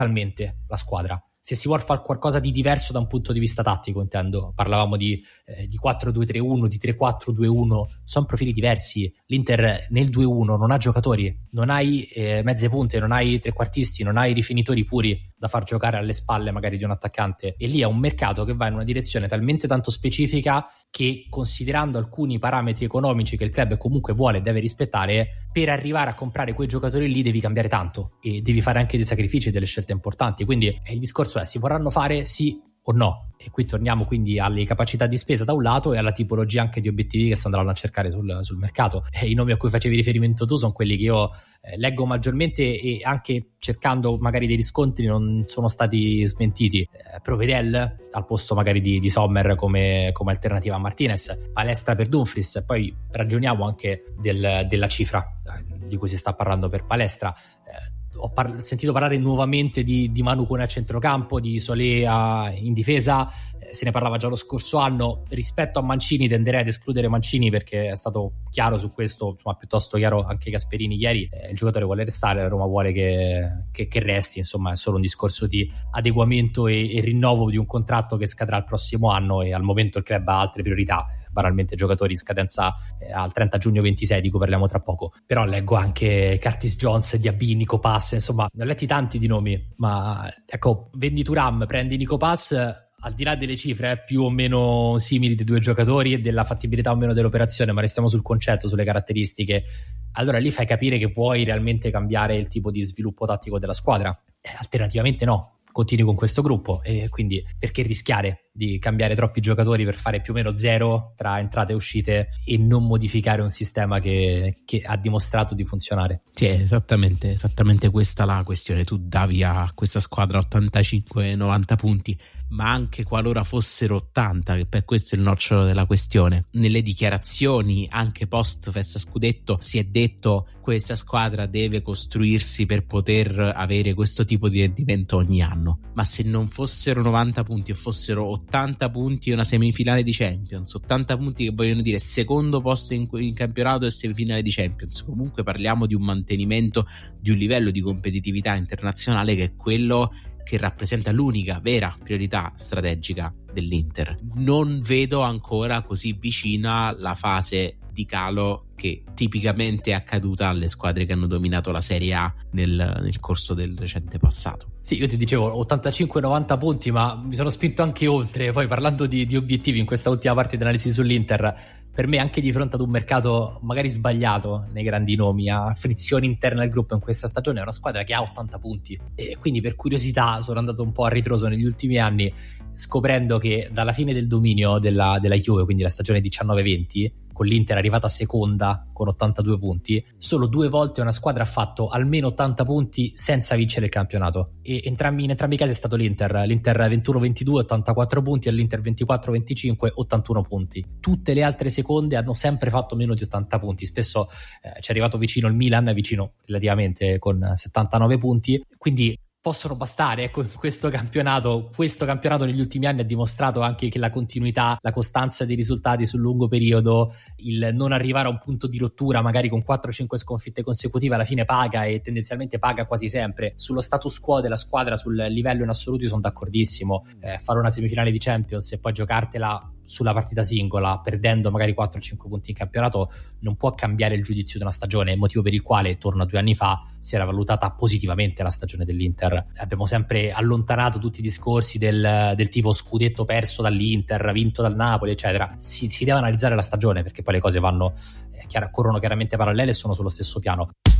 totalmente la squadra. Se si vuole fare qualcosa di diverso da un punto di vista tattico, intendo, parlavamo di 4-2-3-1, di 3-4-2-1, sono profili diversi. L'Inter nel 2-1 non ha giocatori, non hai mezze punte, non hai trequartisti, non hai rifinitori puri da far giocare alle spalle magari di un attaccante, e lì è un mercato che va in una direzione talmente tanto specifica che, considerando alcuni parametri economici che il club comunque vuole e deve rispettare, per arrivare a comprare quei giocatori lì devi cambiare tanto e devi fare anche dei sacrifici e delle scelte importanti. Quindi il discorso è: si vorranno fare sì o no? E qui torniamo quindi alle capacità di spesa da un lato e alla tipologia anche di obiettivi che si andranno a cercare sul mercato. E i nomi a cui facevi riferimento tu sono quelli che io leggo maggiormente, e anche cercando magari dei riscontri non sono stati smentiti. Provedel al posto magari di Sommer come alternativa a Martinez, Palestra per Dumfries. Poi ragioniamo anche della cifra di cui si sta parlando per Palestra. Ho sentito parlare nuovamente di Manu Kone a centrocampo, di Solé in difesa. Se ne parlava già lo scorso anno. Rispetto a Mancini tenderei ad escludere Mancini, perché è stato chiaro su questo, insomma piuttosto chiaro anche Gasperini ieri. Il giocatore vuole restare, la Roma vuole che resti, insomma è solo un discorso di adeguamento e rinnovo di un contratto che scadrà il prossimo anno, e al momento il club ha altre priorità, banalmente giocatori in scadenza al 30 giugno 26, di cui parliamo tra poco. Però leggo anche Curtis Jones, Diaby, Nico Pass, insomma ne ho letti tanti di nomi, ma ecco, vendi Thuram, prendi Nico Pass, al di là delle cifre più o meno simili dei due giocatori e della fattibilità o meno dell'operazione, ma restiamo sul concetto, sulle caratteristiche, allora lì fai capire che vuoi realmente cambiare il tipo di sviluppo tattico della squadra. Alternativamente no, continui con questo gruppo, e quindi perché rischiare di cambiare troppi giocatori per fare più o meno zero tra entrate e uscite e non modificare un sistema che ha dimostrato di funzionare? Sì, è esattamente questa la questione. Tu davi a questa squadra 85-90 punti, ma anche qualora fossero 80, che per questo è il nocciolo della questione, nelle dichiarazioni anche post festa scudetto si è detto: questa squadra deve costruirsi per poter avere questo tipo di rendimento ogni anno. Ma se non fossero 90 punti e fossero 80 punti e una semifinale di Champions, 80 punti che vogliono dire secondo posto in campionato e semifinale di Champions, comunque parliamo di un mantenimento di un livello di competitività internazionale che è quello che rappresenta l'unica vera priorità strategica dell'Inter. Non vedo ancora così vicina la fase di calo che tipicamente è accaduta alle squadre che hanno dominato la Serie A nel corso del recente passato. Sì, io ti dicevo 85-90 punti, ma mi sono spinto anche oltre. Poi parlando di obiettivi in questa ultima parte di analisi sull'Inter, per me anche di fronte ad un mercato magari sbagliato nei grandi nomi, a frizioni interne al gruppo in questa stagione, è una squadra che ha 80 punti, e quindi per curiosità sono andato un po' a ritroso negli ultimi anni, scoprendo che dalla fine del dominio della Juve, quindi la stagione 19-20, con l'Inter arrivata seconda con 82 punti, solo 2 volte una squadra ha fatto almeno 80 punti senza vincere il campionato, e in entrambi i casi è stato l'Inter 21-22 84 punti e l'Inter 24-25 81 punti. Tutte le altre seconde hanno sempre fatto meno di 80 punti, spesso ci è arrivato vicino il Milan, vicino relativamente con 79 punti, quindi possono bastare. Ecco, questo campionato negli ultimi anni ha dimostrato anche che la continuità, la costanza dei risultati sul lungo periodo, il non arrivare a un punto di rottura magari con 4-5 sconfitte consecutive, alla fine paga, e tendenzialmente paga quasi sempre. Sullo status quo della squadra, sul livello in assoluto, sono d'accordissimo. Fare una semifinale di Champions e poi giocartela sulla partita singola, perdendo magari 4-5 punti in campionato, non può cambiare il giudizio di una stagione, motivo per il quale torno a 2 anni fa si era valutata positivamente la stagione dell'Inter. Abbiamo sempre allontanato tutti i discorsi del tipo scudetto perso dall'Inter, vinto dal Napoli, eccetera. Si deve analizzare la stagione, perché poi le cose corrono chiaramente parallele e sono sullo stesso piano.